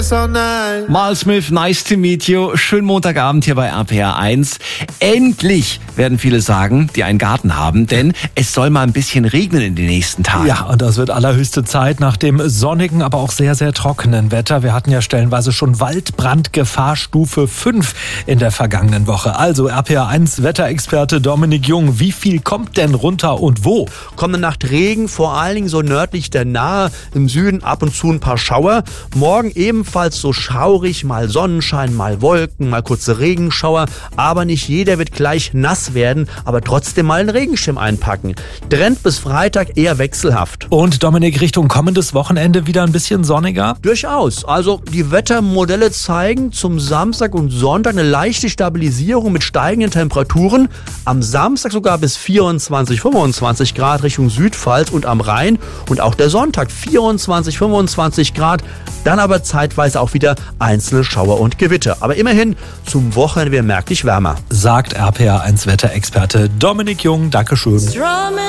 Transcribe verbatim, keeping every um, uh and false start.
Mal Smith, nice to meet you. Schönen Montagabend hier bei R P R eins. Endlich, werden viele sagen, die einen Garten haben, denn es soll mal ein bisschen regnen in den nächsten Tagen. Ja, und das wird allerhöchste Zeit nach dem sonnigen, aber auch sehr, sehr trockenen Wetter. Wir hatten ja stellenweise schon Waldbrandgefahrstufe fünf in der vergangenen Woche. Also R P R eins Wetterexperte Dominik Jung, wie viel kommt denn runter und wo? Kommende Nacht Regen, vor allen Dingen so nördlich der Nahe, im Süden ab und zu ein paar Schauer. Morgen ebenfalls so schaurig, mal Sonnenschein, mal Wolken, mal kurze Regenschauer. Aber nicht jeder wird gleich nass werden, aber trotzdem mal einen Regenschirm einpacken. Trend bis Freitag eher wechselhaft. Und Dominik, Richtung kommendes Wochenende wieder ein bisschen sonniger? Durchaus. Also die Wettermodelle zeigen zum Samstag und Sonntag eine leichte Stabilisierung mit steigenden Temperaturen. Am Samstag sogar bis vierundzwanzig, fünfundzwanzig Grad Richtung Südpfalz und am Rhein. Und auch der Sonntag vierundzwanzig, fünfundzwanzig Grad. Dann aber zeitweise auch wieder einzelne Schauer und Gewitter. Aber immerhin zum Wochenende wird merklich wärmer. Sagt R P R eins Wetterexperte Dominik Jung. Dankeschön.